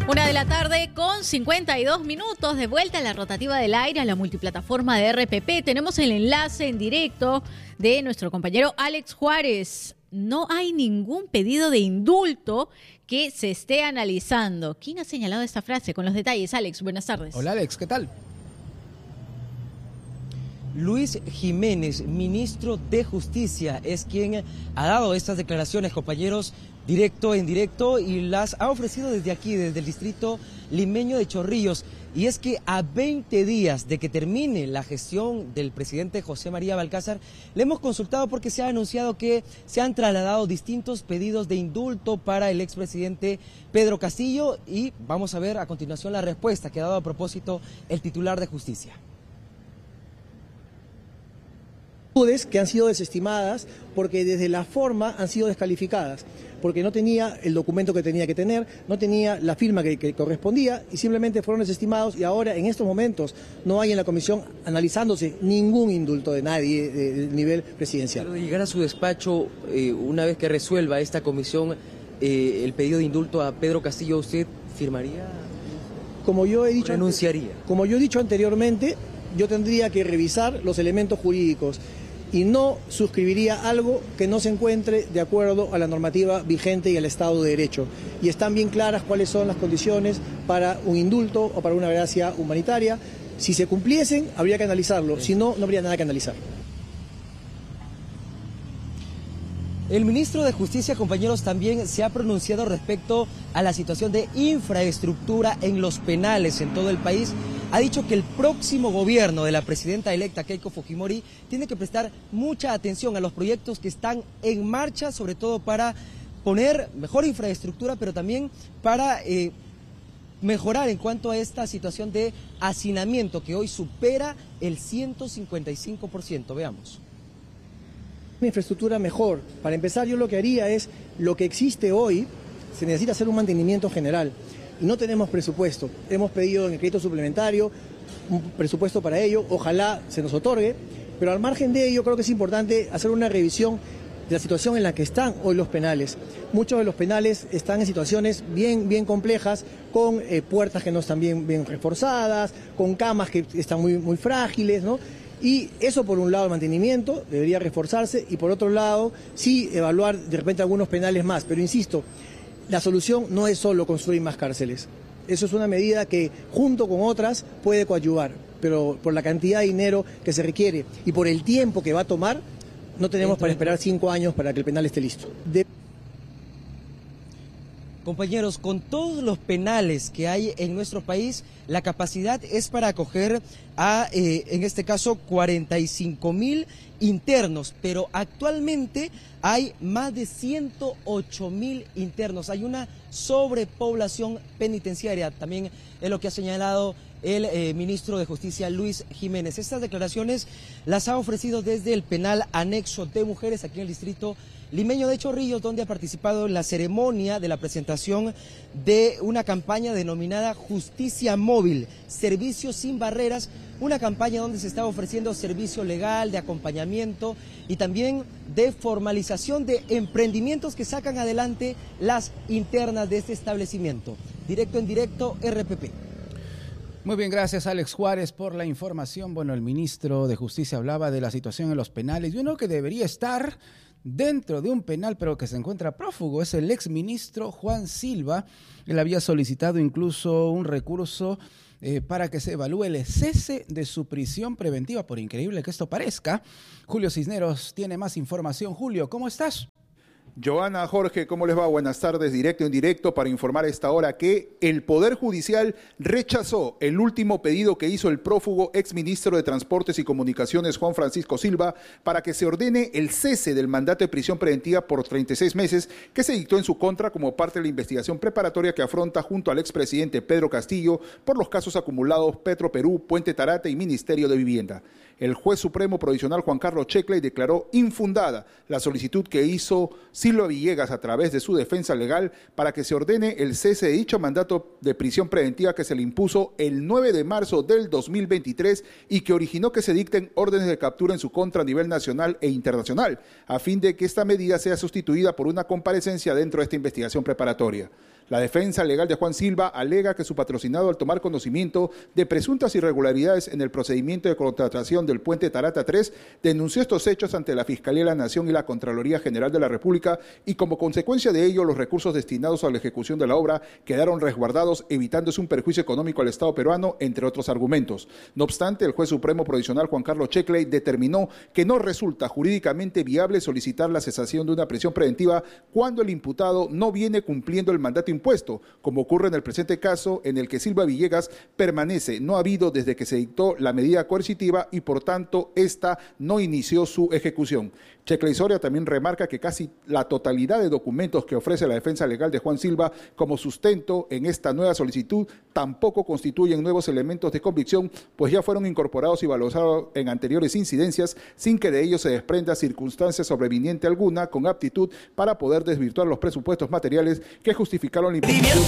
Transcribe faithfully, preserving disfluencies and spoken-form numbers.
Una de la tarde con cincuenta y dos minutos, de vuelta a la rotativa del aire, a la multiplataforma de R P P. Tenemos el enlace en directo de nuestro compañero Alex Juárez. No hay ningún pedido de indulto que se esté analizando. ¿Quién ha señalado esta frase? Con los detalles, Alex, buenas tardes. Hola Alex, ¿qué tal? Luis Jiménez, ministro de Justicia, es quien ha dado estas declaraciones, compañeros, directo en directo, y las ha ofrecido desde aquí, desde el distrito limeño de Chorrillos. Y es que a veinte días de que termine la gestión del presidente José María Balcázar, le hemos consultado porque se ha anunciado que se han trasladado distintos pedidos de indulto para el expresidente Pedro Castillo, y vamos a ver a continuación la respuesta que ha dado a propósito el titular de Justicia. Que han sido desestimadas porque desde la forma han sido descalificadas, porque no tenía el documento que tenía que tener, no tenía la firma que, que correspondía y simplemente fueron desestimados, y ahora en estos momentos no hay en la comisión analizándose ningún indulto de nadie del nivel presidencial. Pero de llegar a su despacho, eh, una vez que resuelva esta comisión eh, el pedido de indulto a Pedro Castillo, ¿usted firmaría? Como yo he dicho, renunciaría. Como yo he dicho anteriormente, yo tendría que revisar los elementos jurídicos y no suscribiría algo que no se encuentre de acuerdo a la normativa vigente y al Estado de Derecho. Y están bien claras cuáles son las condiciones para un indulto o para una gracia humanitaria. Si se cumpliesen, habría que analizarlo. Si no, no habría nada que analizar. El ministro de Justicia, compañeros, también se ha pronunciado respecto a la situación de infraestructura en los penales en todo el país. Ha dicho que el próximo gobierno de la presidenta electa Keiko Fujimori tiene que prestar mucha atención a los proyectos que están en marcha, sobre todo para poner mejor infraestructura, pero también para eh, mejorar en cuanto a esta situación de hacinamiento que hoy supera el ciento cincuenta y cinco por ciento. Veamos. Una infraestructura mejor. Para empezar, yo lo que haría es, lo que existe hoy, se necesita hacer un mantenimiento general. Y no tenemos presupuesto. Hemos pedido en el crédito suplementario un presupuesto para ello, ojalá se nos otorgue, pero al margen de ello creo que es importante hacer una revisión de la situación en la que están hoy los penales. Muchos de los penales están en situaciones bien, bien complejas, con eh, puertas que no están bien, bien reforzadas, con camas que están muy, muy frágiles, ¿no? Y eso, por un lado, el mantenimiento debería reforzarse, y por otro lado, sí evaluar de repente algunos penales más, pero insisto, la solución no es solo construir más cárceles. Eso es una medida que, junto con otras, puede coadyuvar, pero por la cantidad de dinero que se requiere y por el tiempo que va a tomar, no tenemos para esperar cinco años para que el penal esté listo. De... Compañeros, con todos los penales que hay en nuestro país, la capacidad es para acoger a, eh, en este caso, cuarenta y cinco mil internos, pero actualmente hay más de ciento ocho mil internos. Hay una sobrepoblación penitenciaria, también es lo que ha señalado el eh, ministro de Justicia, Luis Jiménez. Estas declaraciones las ha ofrecido desde el penal anexo de mujeres aquí en el distrito limeño de Chorrillos, donde ha participado en la ceremonia de la presentación de una campaña denominada Justicia Móvil, Servicios sin Barreras, una campaña donde se está ofreciendo servicio legal, de acompañamiento y también de formalización de emprendimientos que sacan adelante las internas de este establecimiento. Directo en directo, R P P. Muy bien, gracias Alex Juárez por la información. Bueno, el ministro de Justicia hablaba de la situación en los penales y uno que debería estar dentro de un penal pero que se encuentra prófugo es el exministro Juan Silva. Él había solicitado incluso un recurso eh, para que se evalúe el cese de su prisión preventiva, por increíble que esto parezca. Julio Cisneros tiene más información. Julio, ¿cómo estás? Joana, Jorge, ¿cómo les va? Buenas tardes, directo en directo para informar a esta hora que el Poder Judicial rechazó el último pedido que hizo el prófugo exministro de Transportes y Comunicaciones, Juan Francisco Silva, para que se ordene el cese del mandato de prisión preventiva por treinta y seis meses que se dictó en su contra como parte de la investigación preparatoria que afronta junto al expresidente Pedro Castillo por los casos acumulados Petroperú, Puente Tarata y Ministerio de Vivienda. El juez supremo provisional Juan Carlos Checley declaró infundada la solicitud que hizo Silva Villegas a través de su defensa legal para que se ordene el cese de dicho mandato de prisión preventiva que se le impuso el nueve de marzo del dos mil veintitrés y que originó que se dicten órdenes de captura en su contra a nivel nacional e internacional, a fin de que esta medida sea sustituida por una comparecencia dentro de esta investigación preparatoria. La defensa legal de Juan Silva alega que su patrocinado, al tomar conocimiento de presuntas irregularidades en el procedimiento de contratación del puente Tarata tres, denunció estos hechos ante la Fiscalía de la Nación y la Contraloría General de la República, y como consecuencia de ello los recursos destinados a la ejecución de la obra quedaron resguardados, evitándose un perjuicio económico al Estado peruano, entre otros argumentos. No obstante, el juez supremo provisional Juan Carlos Checley determinó que no resulta jurídicamente viable solicitar la cesación de una prisión preventiva cuando el imputado no viene cumpliendo el mandato impuesto, como ocurre en el presente caso, en el que Silva Villegas permanece no habido desde que se dictó la medida coercitiva y por tanto esta no inició su ejecución. Checley Soria también remarca que casi la totalidad de documentos que ofrece la defensa legal de Juan Silva como sustento en esta nueva solicitud tampoco constituyen nuevos elementos de convicción, pues ya fueron incorporados y valorados en anteriores incidencias sin que de ellos se desprenda circunstancia sobreviniente alguna con aptitud para poder desvirtuar los presupuestos materiales que justificaron la imputación